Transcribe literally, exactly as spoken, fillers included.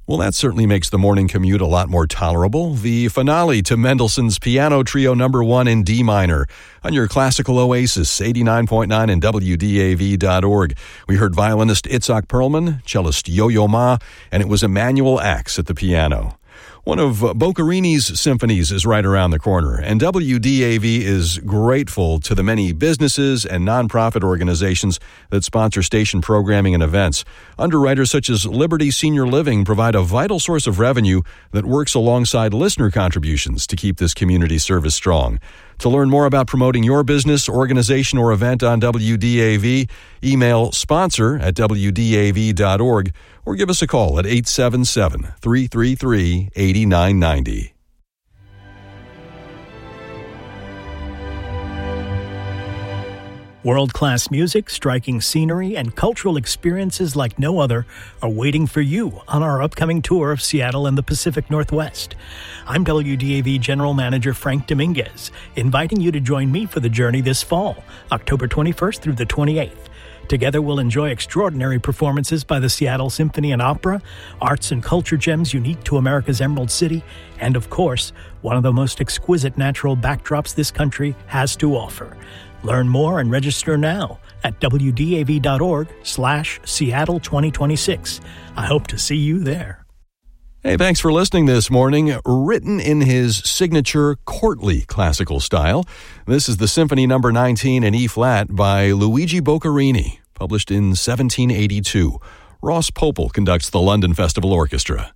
Well, that certainly makes the morning commute a lot more tolerable. The finale to Mendelssohn's Piano Trio Number One in D minor on your classical oasis, eighty-nine point nine and W D A V dot org. We heard violinist Itzhak Perlman, cellist Yo-Yo Ma, and it was Emanuel Ax at the piano. One of Boccherini's symphonies is right around the corner, and W D A V is grateful to the many businesses and nonprofit organizations that sponsor station programming and events. Underwriters such as Liberty Senior Living provide a vital source of revenue that works alongside listener contributions to keep this community service strong. To learn more about promoting your business, organization, or event on W D A V, email sponsor at W D A V dot org or give us a call at eight seven seven, three three three, eight nine nine zero. World-class music, striking scenery, and cultural experiences like no other are waiting for you on our upcoming tour of Seattle and the Pacific Northwest. I'm W D A V General Manager Frank Dominguez, inviting you to join me for the journey this fall, October twenty-first through the twenty-eighth. Together we'll enjoy extraordinary performances by the Seattle Symphony and Opera, arts and culture gems unique to America's Emerald City, and of course, one of the most exquisite natural backdrops this country has to offer. Learn more and register now at W D A V dot org slash Seattle twenty twenty-six. I hope to see you there. Hey, thanks for listening this morning. Written in his signature courtly classical style, this is the Symphony Number nineteen in E-flat by Luigi Boccherini, published in seventeen eighty-two. Ross Popel conducts the London Festival Orchestra.